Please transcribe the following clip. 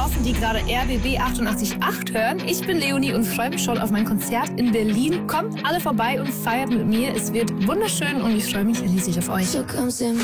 draußen, die gerade RBB 88.8 hören. Ich bin Leonie und freue mich schon auf mein Konzert in Berlin. Kommt alle vorbei und feiert mit mir. Es wird wunderschön und ich freue mich riesig auf euch.